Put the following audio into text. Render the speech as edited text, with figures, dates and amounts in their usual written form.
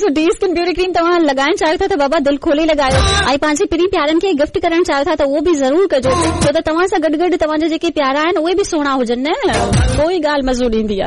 सो D skin beauty cream तव्हां लॻाइण चाहियो था त बाबा दिलि खोले लॻायो ऐं पंहिंजे पिरी प्यारनि खे गिफ्ट करणु चाहियो था त उहो बि ज़रूर कजो, छो त तव्हां सां गॾु गॾु तव्हांजा जेके प्यारा आहिनि उहे बि सुहिणा हुजनि न, कोई ॻाल्हि मज़ो ॾींदी आहे।